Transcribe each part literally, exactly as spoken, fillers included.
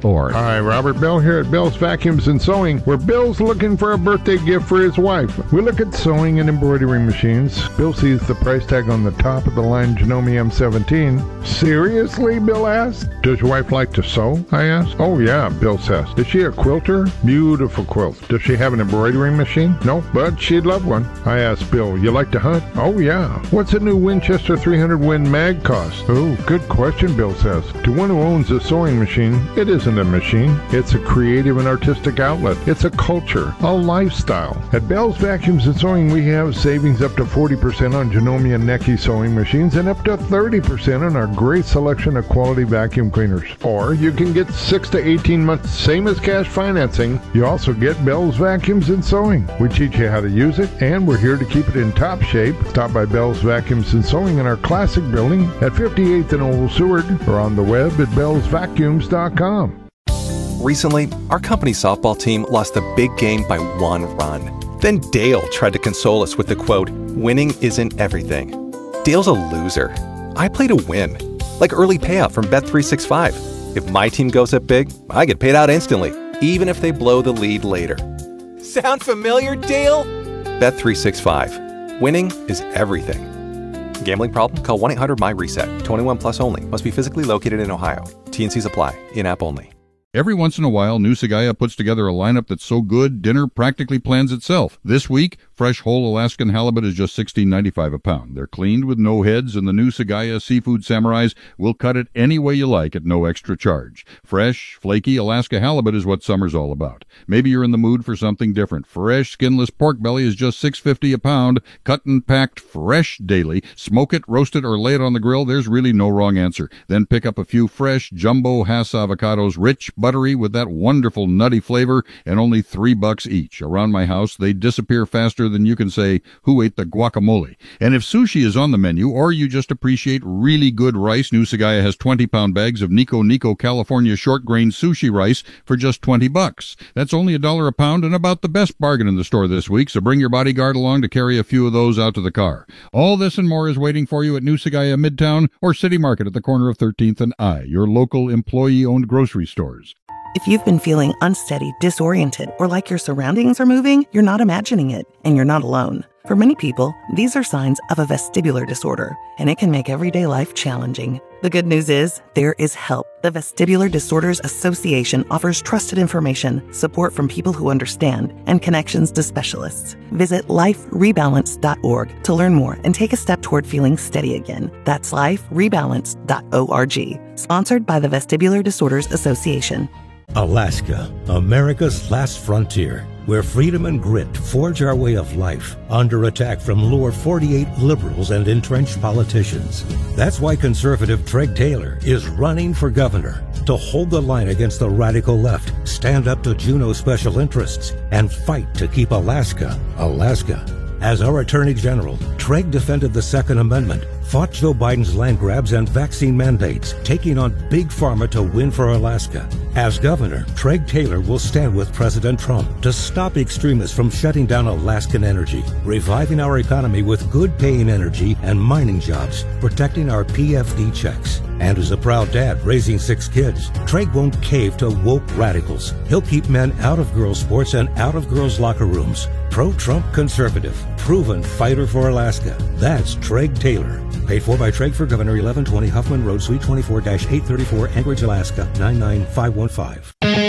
dot org. Hi, Robert Bell here at Bell's Vacuums and Sewing, where Bill's looking for a birthday gift for his wife. We look at sewing and embroidery machines. Bill sees the price tag on the top of the line Janome M seventeen. Seriously, Bill asked. Does your wife like to sew? I asked. Oh yeah, Bill says. Is she a quilter? Beautiful quilt. Does she have an embroidery machine? No, but she'd love one. I asked Bill, you like to hunt? Oh yeah. What's a new Winchester three hundred Win Mag cost? Oh, good question, Bill says. To one who owns a sewing machine, it isn't a machine. It's a creative and artistic outlet. It's a culture, a lifestyle. At Bell's Vacuums and Sewing, we have savings up to forty percent on Janome and Necky sewing machines and up to thirty percent on our great selection of quality vacuum cleaners. Or you can get six to eighteen months, same as cash financing. You also get Bell's Vacuums and Sewing. We teach you how to use it, and we're here to keep it in top shape. Stop by Bell's Vacuums and Sewing in our classic building at fifty-eighth and Old Seward, or on the web at bells vacuums dot com. Recently, our company softball team lost a big game by one run. Then Dale tried to console us with the quote, "Winning isn't everything." Dale's a loser. I play to win. Like early payout from Bet three sixty-five. If my team goes up big, I get paid out instantly, even if they blow the lead later. Sound familiar, Dale? Bet three sixty-five. Winning is everything. Gambling problem? Call one eight hundred M Y RESET. twenty-one plus only. Must be physically located in Ohio. T and Cs apply. In-app only. Every once in a while, New Sagaya puts together a lineup that's so good, dinner practically plans itself. This week, fresh whole Alaskan halibut is just sixteen ninety-five a pound. They're cleaned with no heads, and the New Sagaya Seafood Samurais will cut it any way you like at no extra charge. Fresh, flaky Alaska halibut is what summer's all about. Maybe you're in the mood for something different. Fresh, skinless pork belly is just six fifty a pound, cut and packed fresh daily. Smoke it, roast it, or lay it on the grill. There's really no wrong answer. Then pick up a few fresh jumbo Hass avocados, rich, buttery with that wonderful nutty flavor, and only three bucks each. Around my house, they disappear faster than you can say, who ate the guacamole? And if sushi is on the menu, or you just appreciate really good rice, New Sagaya has twenty pound bags of Nico Nico California short grain sushi rice for just twenty bucks. That's only a dollar a pound and about the best bargain in the store this week, so bring your bodyguard along to carry a few of those out to the car. All this and more is waiting for you at New Sagaya Midtown or City Market at the corner of thirteenth and I, your local employee-owned grocery stores. If you've been feeling unsteady, disoriented, or like your surroundings are moving, you're not imagining it, and you're not alone. For many people, these are signs of a vestibular disorder, and it can make everyday life challenging. The good news is, there is help. The Vestibular Disorders Association offers trusted information, support from people who understand, and connections to specialists. Visit life rebalance dot org to learn more and take a step toward feeling steady again. That's life rebalance dot org. Sponsored by the Vestibular Disorders Association. Alaska, America's last frontier, where freedom and grit forge our way of life, under attack from lower forty-eight liberals and entrenched politicians. That's why conservative Treg Taylor is running for governor, to hold the line against the radical left, stand up to Juneau special interests, and fight to keep Alaska, Alaska. As our Attorney General, Treg defended the Second Amendment, fought Joe Biden's land grabs and vaccine mandates, taking on Big Pharma to win for Alaska. As governor, Treg Taylor will stand with President Trump to stop extremists from shutting down Alaskan energy, reviving our economy with good-paying energy and mining jobs, protecting our P F D checks. And as a proud dad raising six kids, Treg won't cave to woke radicals. He'll keep men out of girls' sports and out of girls' locker rooms. Pro-Trump conservative, proven fighter for Alaska. That's Treg Taylor. Paid for by Treg for Governor, eleven twenty Huffman Road, Suite twenty-four dash eight thirty-four, Anchorage, Alaska, nine nine five one five.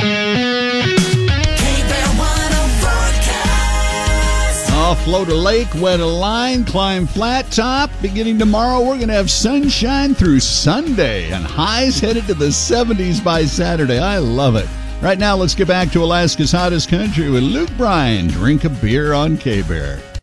Oh, float a lake, wet a line, climb flat top. Beginning tomorrow, we're going to have sunshine through Sunday and highs headed to the seventies by Saturday. I love it. Right now, let's get back to Alaska's hottest country with Luke Bryan. Drink a beer on K-Bear.